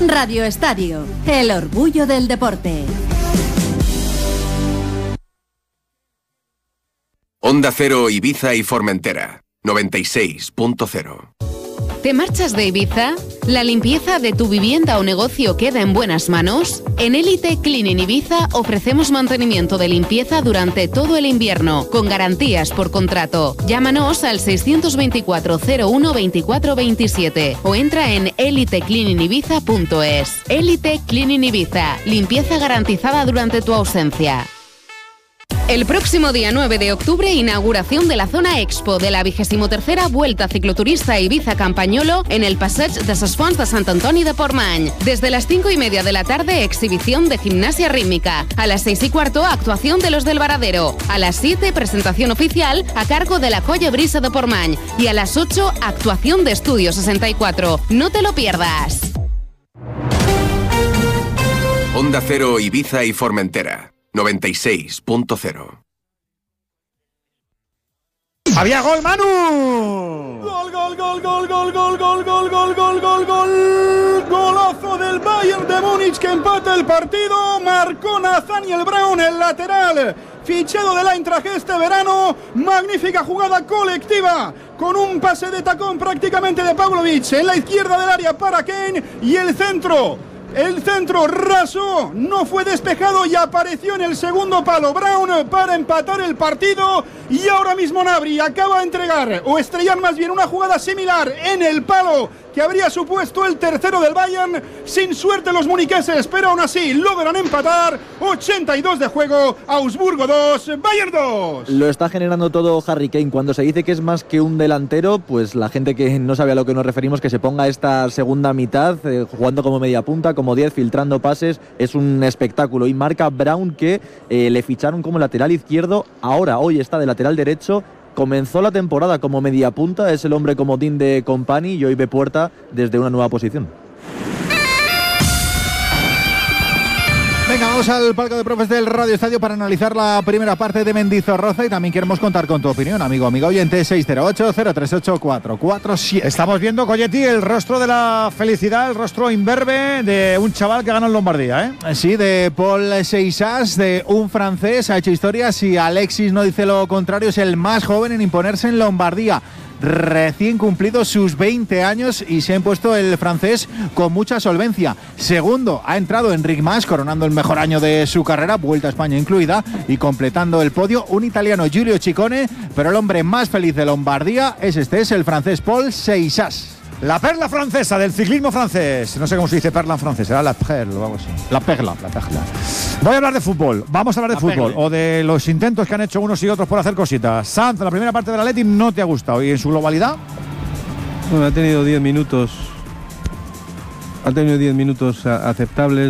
Radio Estadio, el orgullo del deporte. Onda Cero, Ibiza y Formentera, 96.0. ¿Te marchas de Ibiza? ¿La limpieza de tu vivienda o negocio queda en buenas manos? En Elite Cleaning Ibiza ofrecemos mantenimiento de limpieza durante todo el invierno, con garantías por contrato. Llámanos al 624 01 24 27 o entra en elitecleaningibiza.es. Elite Cleaning Ibiza, limpieza garantizada durante tu ausencia. El próximo día 9 de octubre, inauguración de la zona Expo de la 23ª Vuelta Cicloturista Ibiza Campañolo en el Passeig de ses Fonts de Sant Antoni de Portmany. Desde las 5:30 de la tarde, exhibición de gimnasia rítmica. A las 6:15, actuación de los del Varadero. A las 7, presentación oficial a cargo de la Colla Brisa de Portmany. Y a las 8, actuación de Estudio 64. No te lo pierdas. Onda Cero, Ibiza y Formentera, 96.0. ¡Había gol, Manu! ¡Gol, gol, gol, gol, gol, gol, gol, gol, gol, gol, gol, gol! Golazo del Bayern de Múnich que empata el partido. Marcó Nathaniel Brown, el lateral fichado del Eintracht este verano. Magnífica jugada colectiva con un pase de tacón prácticamente de Pavlovic en la izquierda del área para Kane y el centro raso, no fue despejado y apareció en el segundo palo Brown para empatar el partido. Y ahora mismo Gnabry acaba de entregar, o estrellar más bien, una jugada similar en el palo que habría supuesto el tercero del Bayern. Sin suerte los muniqueses, pero aún así logran empatar. 82 de juego, Augsburgo 2, Bayern 2. Lo está generando todo Harry Kane. Cuando se dice que es más que un delantero, pues la gente que no sabe a lo que nos referimos, que se ponga esta segunda mitad jugando como media punta, como 10, filtrando pases, es un espectáculo. Y marca Brown, que le ficharon como lateral izquierdo, hoy está de lateral derecho. Comenzó la temporada como media punta, es el hombre comodín de Kompany y hoy ve puerta desde una nueva posición. Venga, vamos al palco de profes del Radio Estadio para analizar la primera parte de Mendizorroza y también queremos contar con tu opinión, amigo oyente. 608-038-447. Estamos viendo, Colletti, el rostro de la felicidad, el rostro imberbe de un chaval que gana en Lombardía, ¿eh? Sí, de Paul Seixas, de un francés, ha hecho historia. Si Alexis no dice lo contrario, es el más joven en imponerse en Lombardía. Recién cumplidos sus 20 años y se ha impuesto el francés con mucha solvencia. Segundo ha entrado Enric Mas, coronando el mejor año de su carrera, Vuelta a España incluida, y completando el podio un italiano, Giulio Ciccone, pero el hombre más feliz de Lombardía es el francés Paul Seixas. La perla francesa del ciclismo francés. No sé cómo se dice perla en francés, será la perla o algo así. La perla. Voy a hablar de fútbol. Vamos a hablar de fútbol o de los intentos que han hecho unos y otros por hacer cositas. Sanz, la primera parte del Atleti no te ha gustado. ¿Y en su globalidad? Bueno, ha tenido 10 minutos. Ha tenido 10 minutos aceptables.